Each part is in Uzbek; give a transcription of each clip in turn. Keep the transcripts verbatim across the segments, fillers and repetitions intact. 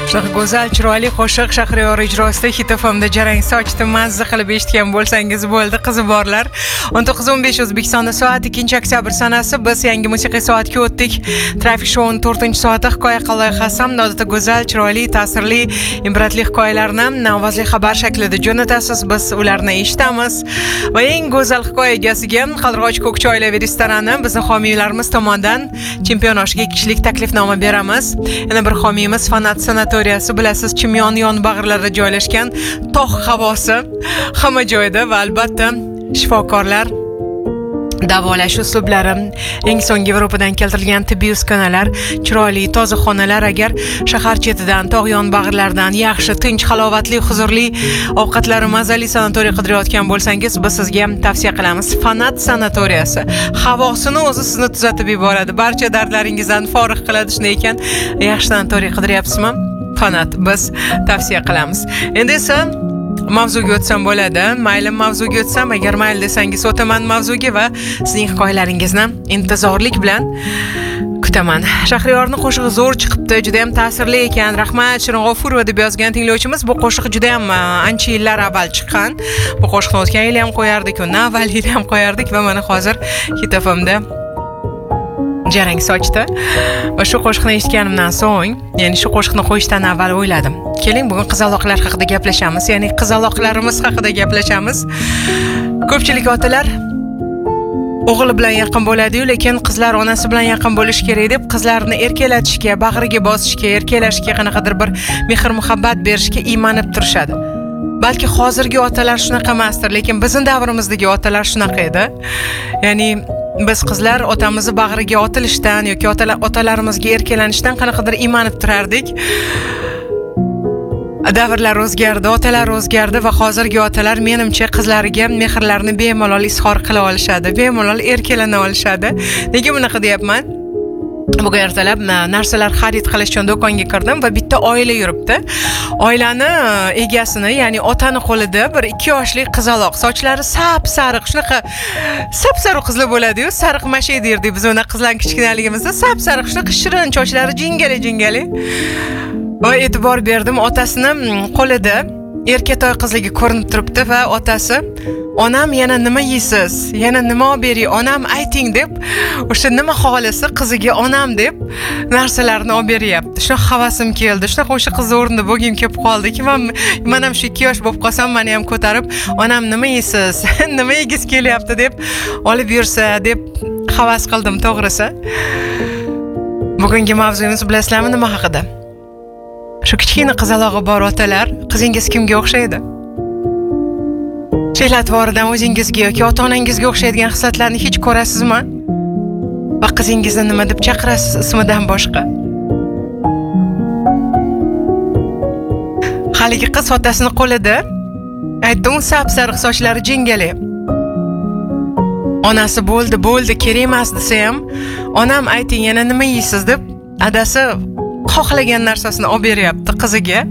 Shunaqa go'zal, chiroyli qo'shiq Shahriyor ijrosida Hit F M da jarang sochdi, mazza qilib eshitgan bo'lsangiz bo'ldi, qizi borlar. o'n to'qqiz o'n besh O'zbekistonda soat ikkinchi oktyabr sanasi biz yangi musiqiy soatga o'tdik. Traffic Show'ning to'rtinchi soati hikoya loyihasi ham odatda go'zal, chiroyli, ta'sirli, ibratli hikoyalarni ovozli xabar shaklida jo'natasiz. Biz ularni eshitamiz va eng go'zal hikoya egasiga Qaldirg'och Ko'kcha oilaviy restorani bizning homiylarimiz tomonidan chempion oshiga kishilik taklifnoma beramiz. Yana bir homiyimiz Fanat sanatoriyasi, bilasiz, Chimyon yon bag'rlarida joylashgan, tog' havosi hamma joyda va albatta shifokorlar, davolash uslublari, eng so'nggi Yevropadan keltirilgan tibbiy uskunalar, chiroyli, toza xonalar. Agar shahar chetidan, tog' yon bag'rlardan yaxshi, tinch, halovatli, huzurli ovqatlari, mazali sanatoriya qidirayotgan bo'lsangiz, biz sizga tavsiya qilamiz. Fanat sanatoriyasi havosini o'zi sizni tuzatib yuboradi, barcha dardlaringizdan forig' qiladi. Shunday ekan, yaxshi sanatoriya qidiryapsizmi? Fanat biz tavsiya qilamiz. Endi esa mavzuga o'tsam bo'ladi. Mayli mavzuga o'tsam, agar mayli desangiz o'taman mavzuga va sizning hikoyalaringizni intizorlik bilan kutaman. Shahriyorning qo'shig'i zo'r chiqibdi, juda ham ta'sirli ekan. Rahmat Shirin G'ofurova deb yozgan tinglovchimiz. Bu qo'shiq juda ham ancha yillar avval chiqqan. Bu qo'shiqni o'tgan yil ham qo'yardik, undan avval yil ham qo'yardik va mana hozir Hit F M da jarang sochdi. Va shu qo'shiqni eshitganimdan so'ng, ya'ni shu qo'shiqni qo'yishdan avval o'yladim. Keling, bugun qizaloqlar haqida gaplashamiz, ya'ni qizaloqlarimiz haqida gaplashamiz. Ko'pchilik otalar o'g'li bilan yaqin bo'ladi-yu, lekin qizlar onasi bilan yaqin bo'lish kerak deb qizlarini erkalatishga, bag'riga bosishga, erkalashga, qanaqadir bir mehr muhabbat berishga iymanib turishadi. Balki hozirgi otalar shunaqa emasdir, lekin bizning davrimizdagi otalar shunaqa edi. Ya'ni biz qizlar otamizni bag'riga otilishdan yoki otalarimizga erkalanishdan qanaqadir iymanib turardik. Davrlar o'zgardi, otalar o'zgardi va hozirgi otalar menimcha qizlariga mehrlarini bemalol izhor qila olishadi, bemalol erkalana olishadi. Nega bunaqa deyapman? Bugun ertalab narsalar xarid qilish uchun do'konga kirdim va bitta oila yuribdi. Oilani egasini, ya'ni otani qo'lida bir ikki yoshli qizaloq, sochlari sap-sariq, shunaqa sap-sariq qizlar bo'ladi-yu, sariq mashay derdik biz ona qizlar kichkinaligimizda, sap-sariq shunaqa shirin, sochlari jingali-jingali. Va e'tibor berdim, otasini qo'lida erkatoy qizligi ko'rinib turibdi va otasi, "Onam yana nima yeysiz? Yana nima olib bering? Onam ayting" deb, o'sha nima xohlasa qiziga onam deb narsalarni olib beryapti. Shu havasim keldi. Shunaqa o'sha qiz o'rnida bo'lgim kelib qoldiki, men men ham shu ikki yosh bo'lib qolsam, meni ham ko'tarib, "Onam nima yeysiz? Nima yegiz kelyapti?" deb olib yursa deb havas qildim, to'g'risi. Bugungi mavzuyimiz bilasizlarmi nima haqida? Shu kichkina qizalog'i bor otalar, qizingiz kimga o'xshaydi? Fe'l-atvoridan o'zingizga yoki ota-onangizga o'xshaydigan xislatlarni hech ko'rasizmi? Va qizingizni nima deb chaqirasiz ismidan boshqa? Haligi qiz otasini qo'lida, aytdim, sap-sariq sochlari jingali. Onasi bo'ldi, bo'ldi, kerak emas desa ham, "Onam ayting, yana nima yeysiz?" deb adasi xohlagan narsasini olib beryapti qiziga.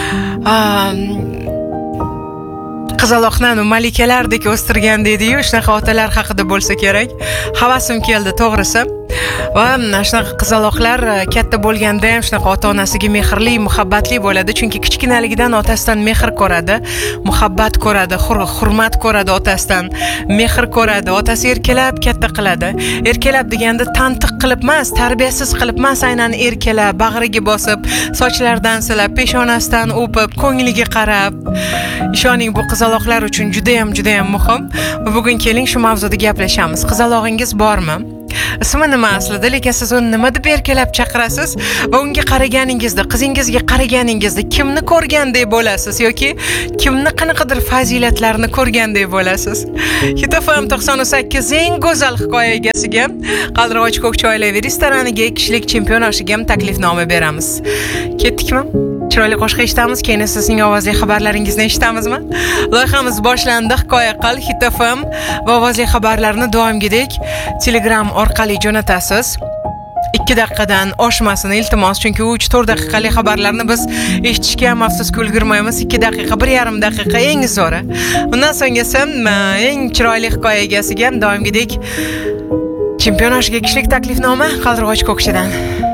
Qizaloqni malikalardek o'stirgan deydi-yu, shunaqa otalar haqida bo'lsa kerak. Havasim keldi, to'g'risi. Va shunaqa qizaloqlar katta bo'lganda ham shunaqa ota-onasiga mehrli, muhabbatli bo'ladi, chunki kichkinaligidan otasidan mehr ko'radi, muhabbat ko'radi, hurmat ko'radi otasidan, mehr ko'radi. Otasi erkalab katta qiladi. Erkalab deganda tantiq qilib emas, tarbiyasiz qilib emas, aynan erkalab, bag'riga bosib, sochlaridan silab, peshonasidan o'pib, ko'ngliga qarab. Ishoning, bu qizaloqlar uchun juda ham, juda ham muhim. Va bugun keling shu mavzuda gaplashamiz. Qizalog'ingiz bormi? Ismi nima aslida, lekin siz uni nima deb erkalab chaqirasiz va unga qaraganingizda, qizingizga qaraganingizda kimni ko'rgandek bo'lasiz yoki kimni qanaqadir fazilatlarini ko'rgandek bo'lasiz? Hit F M to'qson sakkiz eng go'zal hikoya egasiga Qaldirg'och Ko'kcha oilaviy restoraniga kishilik chempion oshiga taklifnoma beramiz. Ketdikmi? Chiroyli qo'shiq eshitamiz, keyin sizning ovozli xabarlaringizni eshitamizmi? Loyihamiz boshlandi. Hikoya qil Hit F M va ovozli xabarlarni doimgidek Telegram orqali jo'natasiz. ikki daqiqadan oshmasin iltimos, chunki uch to'rt daqiqalik xabarlarni biz eshitishga afsuski ulgurmaymiz. ikki daqiqa, bir yarim daqiqa eng zo'ri. Undan so'ng esa eng chiroyli hikoya egasiga doimgidek chempion oshiga kishilik taklifnoma Qaldirg'och Ko'kchadan.